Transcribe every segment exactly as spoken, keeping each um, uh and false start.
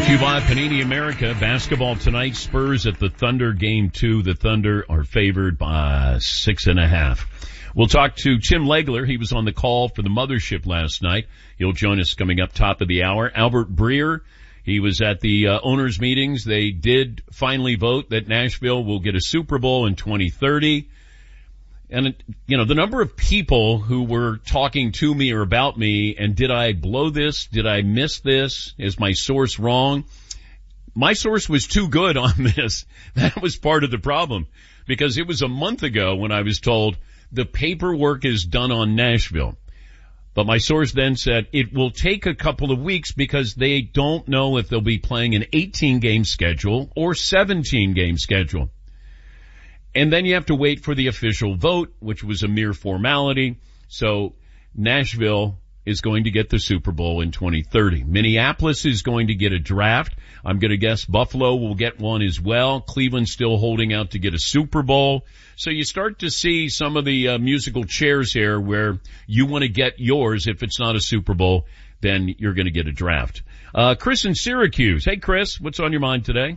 Brought to you by Panini America. Basketball tonight, Spurs at the Thunder, game two. The Thunder are favored by six and a half. We'll talk to Tim Legler. He was on the call for the mothership last night. He'll join us coming up top of the hour. Albert Breer, he was at the uh, owners' meetings. They did finally vote that Nashville will get a Super Bowl in twenty thirty. And, you know, the number of people who were talking to me or about me, and did I blow this? Did I miss this? Is my source wrong? My source was too good on this. That was part of the problem, because it was a month ago when I was told the paperwork is done on Nashville. But my source then said it will take a couple of weeks because they don't know if they'll be playing an eighteen game schedule or seventeen game schedule. And then you have to wait for the official vote, which was a mere formality. So Nashville is going to get the Super Bowl in twenty thirty. Minneapolis is going to get a draft. I'm going to guess Buffalo will get one as well. Cleveland's still holding out to get a Super Bowl. So you start to see some of the uh, musical chairs here where you want to get yours. If it's not a Super Bowl, then you're going to get a draft. Uh, Chris in Syracuse. Hey, Chris, what's on your mind today?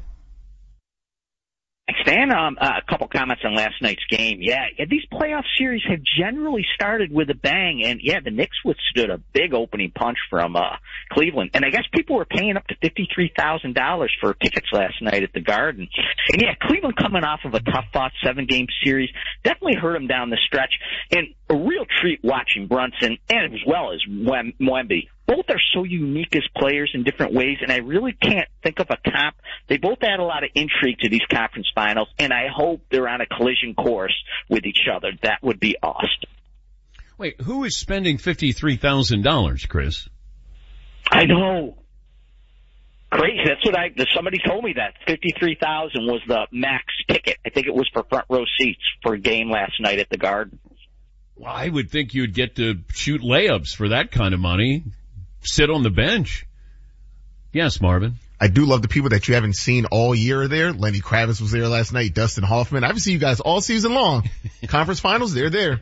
Stan, um, uh, a couple comments on last night's game. Yeah, these playoff series have generally started with a bang, and yeah, the Knicks withstood a big opening punch from uh Cleveland. And I guess people were paying up to fifty-three thousand dollars for tickets last night at the Garden. And yeah, Cleveland coming off of a tough-fought seven-game series definitely hurt them down the stretch. And a real treat watching Brunson, and as well as Wemby. Both are so unique as players in different ways, and I really can't think of a comp. They both add a lot of intrigue to these conference finals, and I hope they're on a collision course with each other. That would be awesome. Wait, who is spending fifty-three thousand dollars, Chris? I know. Crazy. That's what I, somebody told me that. fifty-three thousand was the max ticket. I think it was for front row seats for a game last night at the Garden. Well, I would think you'd get to shoot layups for that kind of money. Sit on the bench. Yes, Marvin. I do love the people that you haven't seen all year there. Lenny Kravitz was there last night. Dustin Hoffman. I haven't seen you guys all season long. Conference finals, they're there.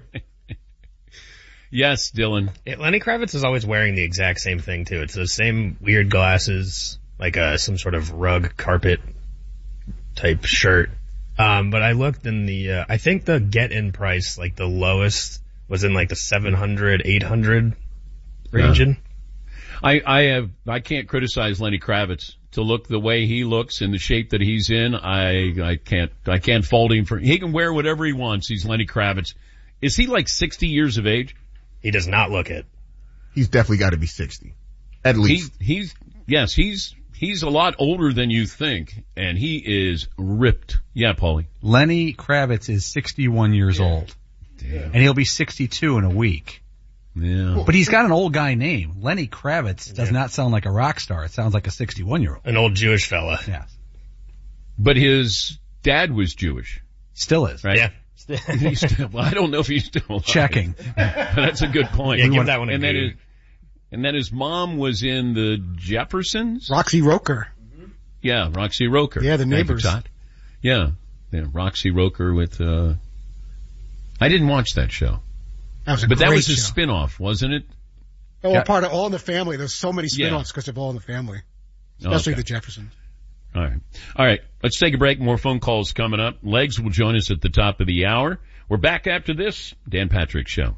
Yes, Dylan. Yeah, Lenny Kravitz is always wearing the exact same thing too. It's the same weird glasses, like uh some sort of rug carpet type shirt. Um, but I looked in the, uh, I think the get-in price, like the lowest, was in like the seven hundred, eight hundred region. Yeah. I, I have, I can't criticize Lenny Kravitz. To look the way he looks in the shape that he's in, I, I can't, I can't fault him for, he can wear whatever he wants. He's Lenny Kravitz. Is he like sixty years of age? He does not look it. He's definitely got to be sixty. At least. He, he's, yes, he's, he's a lot older than you think, and he is ripped. Yeah, Paulie. Lenny Kravitz is sixty-one years yeah. old. Damn. And he'll be sixty-two in a week. Yeah. But he's got an old guy name. Lenny Kravitz does yeah. not sound like a rock star. It sounds like a sixty-one-year-old. An old Jewish fella. Yeah. But his dad was Jewish. Still is. Right? Yeah. He's still, well, I don't know if he's still alive. Checking. That's a good point. Yeah, give that one a and go. then his, and then his mom was in the Jeffersons? Roxy Roker. Yeah, Roxy Roker. Yeah, the neighbors. Yeah. yeah, Roxy Roker with, uh, I didn't watch that show. That was a but great that was show. a spin-off, wasn't it? Oh, yeah. part of All in the Family. There's so many spin-offs because yeah. of All in the Family. Especially okay. the Jeffersons. All right. All right. Let's take a break. More phone calls coming up. Legs will join us at the top of the hour. We're back after this. Dan Patrick Show.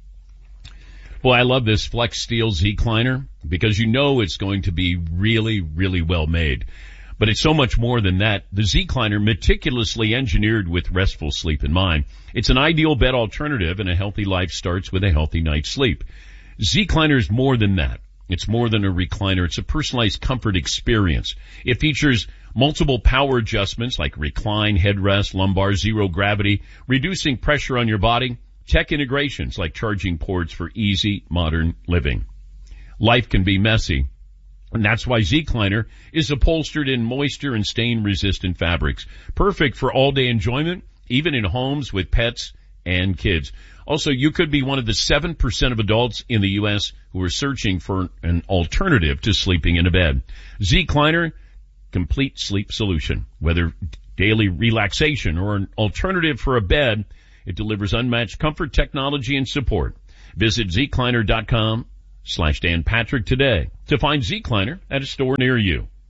Boy, I love this Flex Steel Z-Cliner because you know it's going to be really, really well made. But it's so much more than that. The Z-Cliner, meticulously engineered with restful sleep in mind. It's an ideal bed alternative, and a healthy life starts with a healthy night's sleep. Z-Cliner is more than that. It's more than a recliner. It's a personalized comfort experience. It features multiple power adjustments like recline, headrest, lumbar, zero gravity, reducing pressure on your body, tech integrations like charging ports for easy modern living. Life can be messy, and that's why Z-Cliner is upholstered in moisture and stain-resistant fabrics. Perfect for all-day enjoyment, even in homes with pets and kids. Also, you could be one of the seven percent of adults in the U S who are searching for an alternative to sleeping in a bed. Z-Cliner, complete sleep solution. Whether daily relaxation or an alternative for a bed, it delivers unmatched comfort, technology, and support. Visit Z Cliner dot com slash Dan Patrick today to find Z-Cliner at a store near you.